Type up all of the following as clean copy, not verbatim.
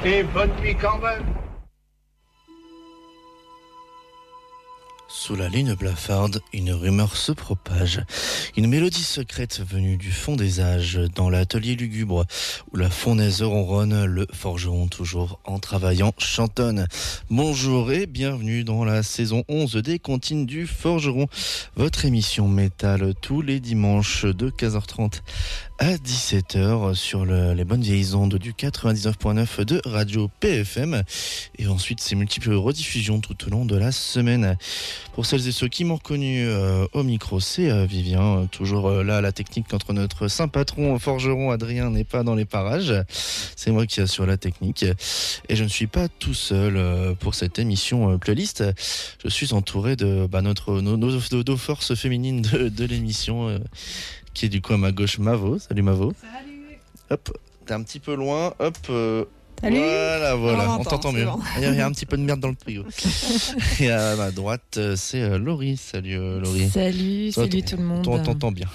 Et bonne nuit quand même. Sous la lune blafarde, une rumeur se propage. Une mélodie secrète venue du fond des âges, dans l'atelier lugubre, où la fournaise ronronne, le forgeron toujours en travaillant chantonne. Bonjour et bienvenue dans la saison 11 des Comptines du Forgeron, votre émission métal tous les dimanches de 15h30 à 17h sur les bonnes vieilles ondes du 99.9 de Radio PFM et ensuite ses multiples rediffusions tout au long de la semaine. Pour celles et ceux qui m'ont reconnu au micro, c'est Vivien, toujours là à la technique quand notre saint patron forgeron Adrien n'est pas dans les parages. C'est moi qui assure la technique et je ne suis pas tout seul pour cette émission playlist. Je suis entouré de nos forces féminines de l'émission qui est du coup à ma gauche Mavo. Salut Mavo. Salut. Hop, t'es un petit peu loin. Hop. Salut. Voilà, on t'entend mieux. Bon. Il y a un petit peu de merde dans le trio. Et à ma droite, c'est Laurie. Salut Laurie. Salut tout le monde. On t'entend bien.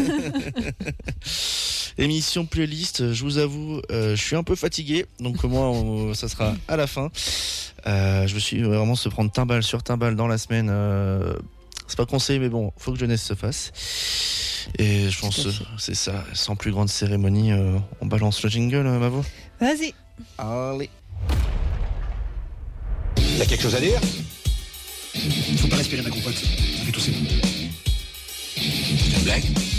Émission playlist, je vous avoue, je suis un peu fatigué, donc moi, ça sera à la fin. Je me suis vraiment se prendre timbale sur timbale dans la semaine. C'est pas conseillé, mais bon, faut que jeunesse se fasse. Et je pense c'est ça, sans plus grande cérémonie, on balance le jingle, Mavo. Vas-y. Allez. T'as quelque chose à dire? Faut pas respirer ma compote, ça fait tousser. C'est une blague?